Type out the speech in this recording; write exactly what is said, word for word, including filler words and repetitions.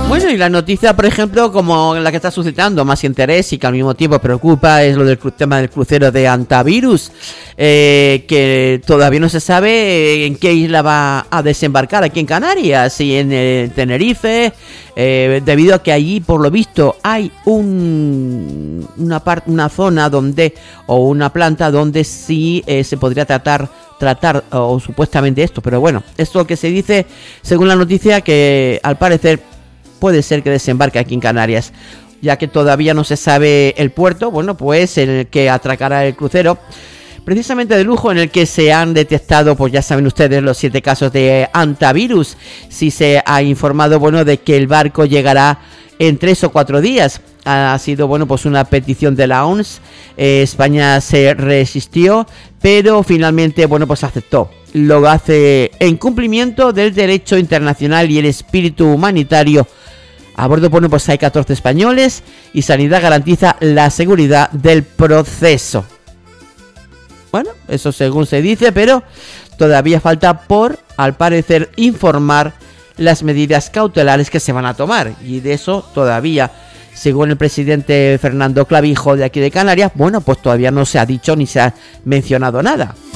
Bueno, y la noticia, por ejemplo, como la que está suscitando más interés y que al mismo tiempo preocupa, es lo del cru- tema del crucero de Antavirus, eh, que todavía no se sabe en qué isla va a desembarcar aquí en Canarias, si en eh, Tenerife, eh, debido a que allí, por lo visto, hay un una parte, una zona donde, o una planta donde sí eh, se podría tratar tratar o, o supuestamente esto, pero bueno, esto que se dice según la noticia, que al parecer puede ser que desembarque aquí en Canarias, ya que todavía no se sabe el puerto, bueno, pues en el que atracará el crucero, precisamente de lujo, en el que se han detectado, pues ya saben ustedes, los siete casos de Antavirus. Sí se ha informado, bueno, de que el barco llegará en tres o cuatro días. Ha sido, bueno, pues una petición de la O M S. Eh, España se resistió, pero finalmente, bueno, pues aceptó. Lo hace en cumplimiento del derecho internacional y el espíritu humanitario. A bordo, bueno, pues hay catorce españoles y Sanidad garantiza la seguridad del proceso. Bueno, eso según se dice, pero todavía falta por, al parecer, informar las medidas cautelares que se van a tomar. Y de eso todavía, según el presidente Fernando Clavijo de aquí de Canarias, bueno, pues todavía no se ha dicho ni se ha mencionado nada.